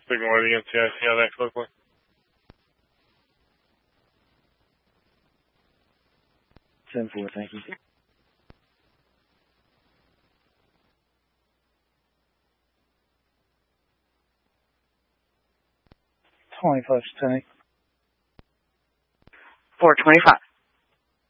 Speaking with the NCIC on that quickly. Ten 4, thank you. 25 to 10. 425.